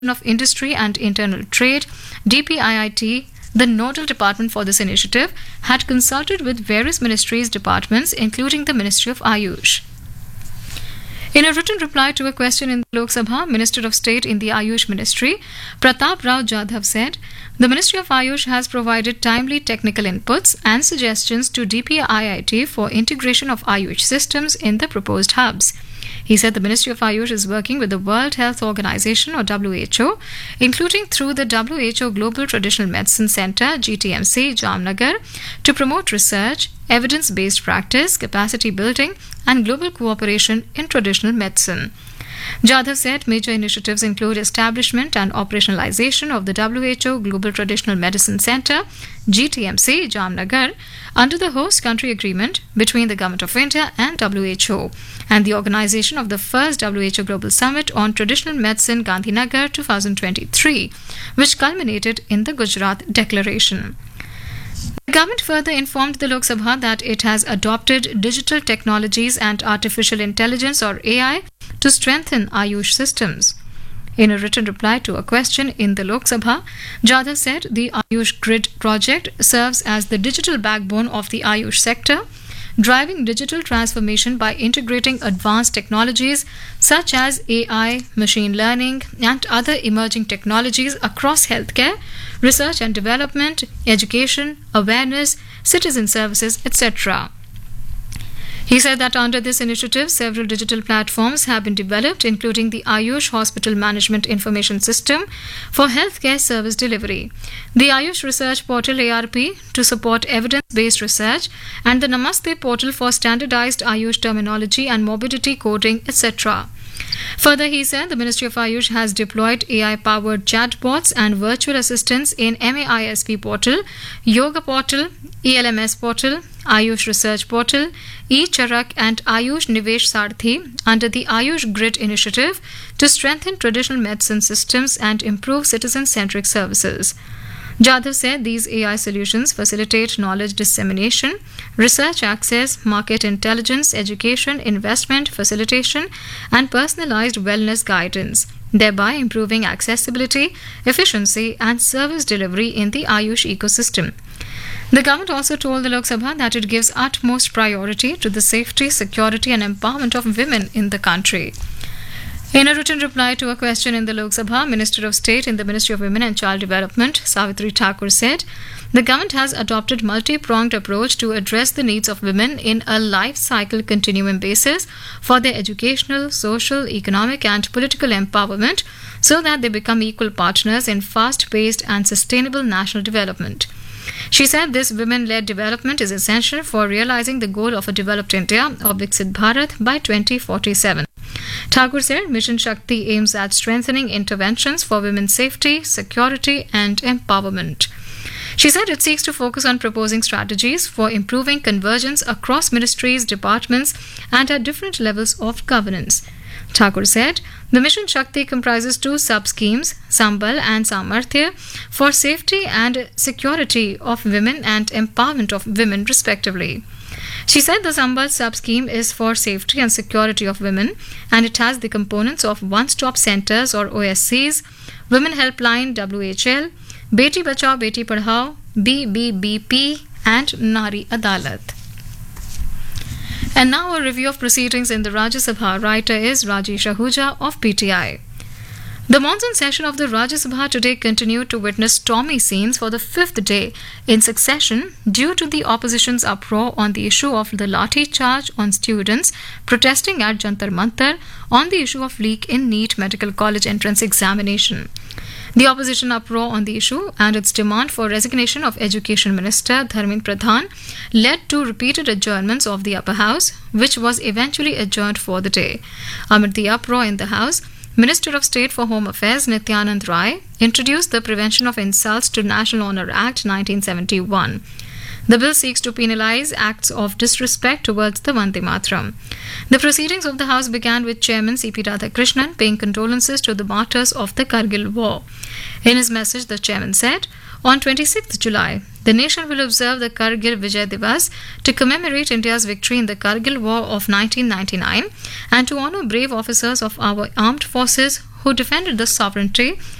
of Industry and Internal Trade, DPIIT, the nodal department for this initiative, had consulted with various ministries' departments, including the Ministry of Ayush. In a written reply to a question in the Lok Sabha, Minister of State in the Ayush Ministry, Pratap Rao Jadhav said, the Ministry of Ayush has provided timely technical inputs and suggestions to DPIIT for integration of Ayush systems in the proposed hubs. He said the Ministry of Ayush is working with the World Health Organization or WHO, including through the WHO Global Traditional Medicine Center GTMC Jamnagar, to promote research, evidence-based practice, capacity building and global cooperation in traditional medicine. Jadhav said major initiatives include establishment and operationalization of the WHO Global Traditional Medicine Center GTMC Jamnagar under the host country agreement between the Government of India and WHO, and the organization of the first WHO Global Summit on Traditional Medicine Gandhinagar 2023, which culminated in the Gujarat Declaration. The government further informed the Lok Sabha that it has adopted digital technologies and artificial intelligence or AI to strengthen Ayush systems. In a written reply to a question in the Lok Sabha, Jadhav said the Ayush Grid project serves as the digital backbone of the Ayush sector, driving digital transformation by integrating advanced technologies such as AI, machine learning, and other emerging technologies across healthcare, research and development, education, awareness, citizen services, etc. He said that under this initiative, several digital platforms have been developed, including the Ayush Hospital Management Information System for healthcare service delivery, the Ayush Research Portal ARP to support evidence-based research, and the Namaste portal for standardized Ayush terminology and morbidity coding, etc. Further, he said the Ministry of Ayush has deployed AI-powered chatbots and virtual assistants in MAISP portal, Yoga portal, ELMS portal, Ayush Research portal, E-Charak and Ayush Nivesh Sarthi under the Ayush Grid initiative to strengthen traditional medicine systems and improve citizen-centric services. Jadhav said these AI solutions facilitate knowledge dissemination, research access, market intelligence, education, investment, facilitation, and personalized wellness guidance, thereby improving accessibility, efficiency, and service delivery in the Ayush ecosystem. The government also told the Lok Sabha that it gives utmost priority to the safety, security, and empowerment of women in the country. In a written reply to a question in the Lok Sabha, Minister of State in the Ministry of Women and Child Development, Savitri Thakur, said the government has adopted multi-pronged approach to address the needs of women in a life cycle continuum basis for their educational, social, economic and political empowerment so that they become equal partners in fast-paced and sustainable national development. She said this women-led development is essential for realizing the goal of a developed India or Viksit Bharat by 2047. Thakur said Mission Shakti aims at strengthening interventions for women's safety, security and empowerment. She said it seeks to focus on proposing strategies for improving convergence across ministries, departments and at different levels of governance. Thakur said the Mission Shakti comprises two sub-schemes, Sambal and Samarthya, for safety and security of women and empowerment of women respectively. She said the Sambal sub-scheme is for safety and security of women and it has the components of one-stop centers or OSCs, Women Helpline WHL, Beti Bachao Beti Padhao, BBBP and Nari Adalat. And now a review of proceedings in the Rajya Sabha. Writer is Rajesh Ahuja of PTI. The monsoon session of the Rajya Sabha today continued to witness stormy scenes for the fifth day in succession due to the opposition's uproar on the issue of the lathi charge on students protesting at Jantar Mantar on the issue of leak in NEET Medical College entrance examination. The opposition uproar on the issue and its demand for resignation of Education Minister Dharmendra Pradhan led to repeated adjournments of the upper house, which was eventually adjourned for the day. Amid the uproar in the House, Minister of State for Home Affairs Nityanand Rai introduced the Prevention of Insults to National Honour Act 1971. The bill seeks to penalise acts of disrespect towards the Vande Mataram. The proceedings of the House began with Chairman C.P. Radhakrishnan paying condolences to the martyrs of the Kargil War. In his message, the Chairman said, on 26th July, the nation will observe the Kargil Vijay Divas to commemorate India's victory in the Kargil War of 1999 and to honour brave officers of our armed forces who defended the sovereignty